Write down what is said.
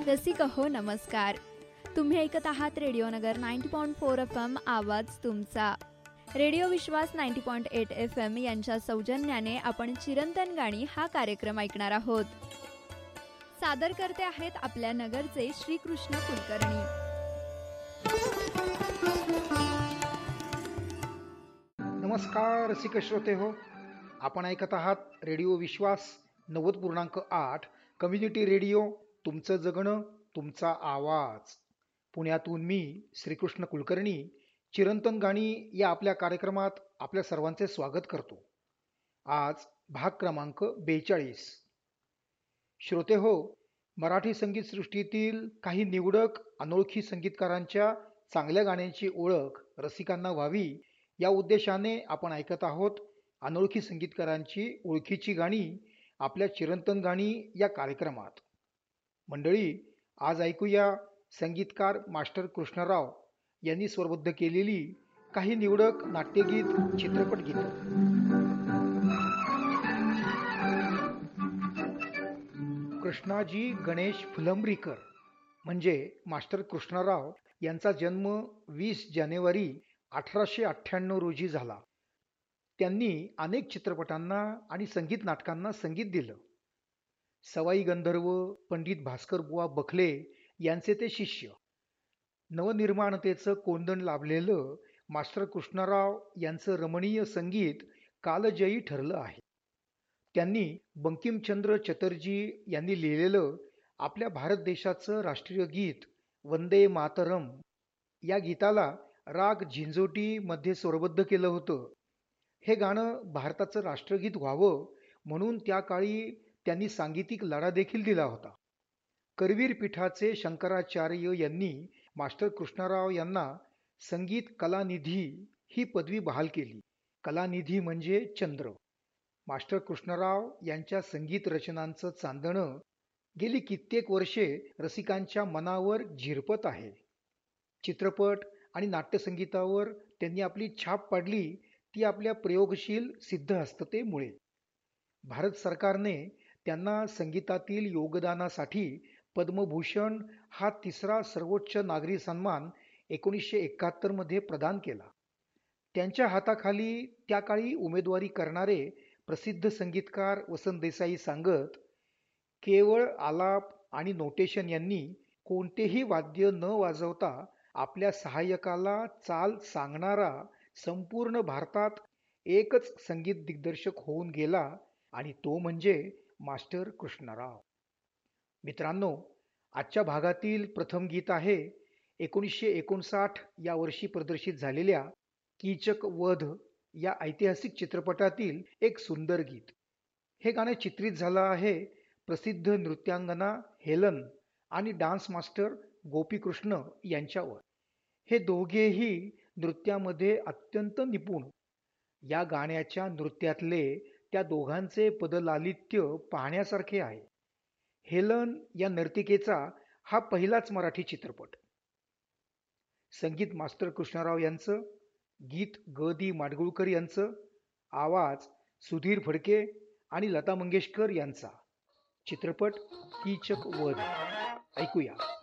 रसिक हो नमस्कार. तुम्ही ऐकत आहात रेडिओ नगर 90.4 FM आवाज तुमचा. रेडिओ विश्वास 90.8 FM यांच्या सौजन्याने आपण चिरंतन गाणी हा कार्यक्रम ऐकणार आहोत. सादर करते आहेत आपल्या नगरचे श्रीकृष्ण कुलकर्णी. नमस्कार रसिक श्रोते हो, आपण ऐकत आहात रेडिओ विश्वास 90.8 कम्युनिटी रेडिओ, तुमचं जगणं तुमचा आवाज. पुण्यातून मी श्रीकृष्ण कुलकर्णी चिरंतन गाणी या आपल्या कार्यक्रमात आपल्या सर्वांचे स्वागत करतो. आज भाग क्रमांक 42. श्रोते हो, मराठी संगीत सृष्टीतील काही निवडक अनोळखी संगीतकारांच्या चांगल्या गाण्यांची ओळख रसिकांना व्हावी या उद्देशाने आपण ऐकत आहोत अनोळखी संगीतकारांची ओळखीची गाणी आपल्या चिरंतन गाणी या कार्यक्रमात. मंडळी, आज ऐकूया संगीतकार मास्टर कृष्णराव यांनी स्वरबद्ध केलेली काही निवडक नाट्यगीत, चित्रपट गीतं. कृष्णाजी गणेश फुलंब्रीकर म्हणजे मास्टर कृष्णराव यांचा जन्म 20 जानेवारी 1898 रोजी झाला. त्यांनी अनेक चित्रपटांना आणि संगीत नाटकांना संगीत दिलं. सवाई गंधर्व, पंडित भास्करबुवा बखले यांचे ते शिष्य. नवनिर्माणतेचं कोंदण लाभलेलं मास्टर कृष्णराव यांचं रमणीय संगीत कालजयी ठरलं आहे. त्यांनी बंकिमचंद्र चटर्जी यांनी लिहिलेलं आपल्या भारत देशाचं राष्ट्रीय गीत वंदे मातरम या गीताला राग झिंझोटी मध्ये स्वरबद्ध केलं होतं. हे गाणं भारताचं राष्ट्रगीत व्हावं म्हणून त्या काळी त्यांनी सांगीतिक लढा देखील दिला होता. करवीर पीठाचे शंकराचार्य यांनी मास्टर कृष्णराव यांना संगीत कलानिधी ही पदवी बहाल केली. कलानिधी म्हणजे चंद्र. मास्टर कृष्णराव यांच्या संगीत रचनांचं चांदणं गेली कित्येक वर्षे रसिकांच्या मनावर झिरपत आहे. चित्रपट आणि नाट्यसंगीतावर त्यांनी आपली छाप पाडली, ती आपल्या प्रयोगशील सिद्धहस्ततेमुळे. भारत सरकारने त्यांना संगीतातील योगदानासाठी पद्मभूषण हा तिसरा सर्वोच्च नागरी सन्मान 1971 मध्ये प्रदान केला. त्यांच्या हाताखाली त्या काळी उमेदवारी करणारे प्रसिद्ध संगीतकार वसंत देसाई सांगत, केवळ आलाप आणि नोटेशन यांनी कोणतेही वाद्य न वाजवता आपल्या सहाय्यकाला चाल सांगणारा संपूर्ण भारतात एकच संगीत दिग्दर्शक होऊन गेला आणि तो म्हणजे मास्टर कृष्णराव. मित्रांनो, आजच्या भागातील प्रथम गीत आहे 1959 या वर्षी प्रदर्शित झालेल्या कीचक वध या ऐतिहासिक चित्रपटातील एक सुंदर गीत. हे गाणं चित्रित झालं आहे प्रसिद्ध नृत्यांगना हेलन आणि डान्स मास्टर गोपीकृष्ण यांच्यावर. हे दोघेही नृत्यामध्ये अत्यंत निपुण. या गाण्याच्या नृत्यातले त्या दोघांचे पदलालित्य पाहण्यासारखे आहे. हेलन या नर्तिकेचा हा पहिलाच मराठी चित्रपट. संगीत मास्टर कृष्णराव यांचं, गीत ग दी माडगुळकर यांचं, आवाज सुधीर फडके आणि लता मंगेशकर यांचा. चित्रपट कीचक वध. ऐकूया.